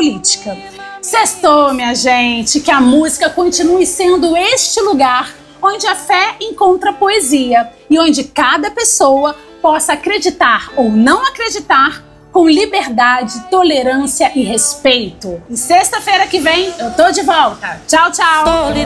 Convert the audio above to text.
política. Sextou, minha gente, que a música continue sendo este lugar onde a fé encontra poesia e onde cada pessoa possa acreditar ou não acreditar com liberdade, tolerância e respeito. E sexta-feira que vem eu tô de volta. Tchau, tchau!